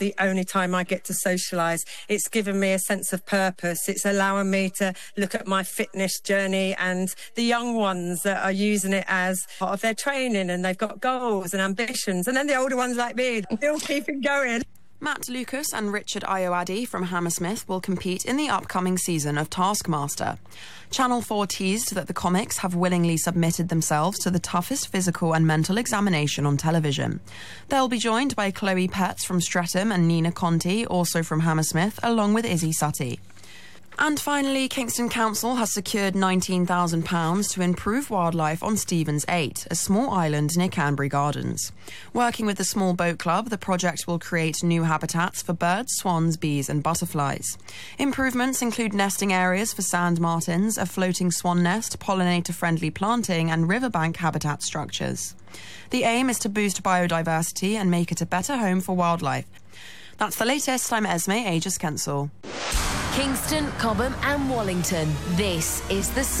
the only time I get to socialise. It's given me a sense of purpose. It's allowing me to look at my fitness journey and the young ones that are using it as part of their training, and they've got goals and ambitions. And then the older ones like me, still keeping going. Matt Lucas and Richard Ayoade from Hammersmith will compete in the upcoming season of Taskmaster. Channel 4 teased that the comics have willingly submitted themselves to the toughest physical and mental examination on television. They'll be joined by Chloe Petts from Streatham and Nina Conti, also from Hammersmith, along with Izzy Suttie. And finally, Kingston Council has secured £19,000 to improve wildlife on Stevens 8, a small island near Canbury Gardens. Working with the Small Boat Club, the project will create new habitats for birds, swans, bees and butterflies. Improvements include nesting areas for sand martins, a floating swan nest, pollinator-friendly planting and riverbank habitat structures. The aim is to boost biodiversity and make it a better home for wildlife. That's the latest. I'm Esme Aegis Kensel. Kingston, Cobham and Wallington. This is The Sun.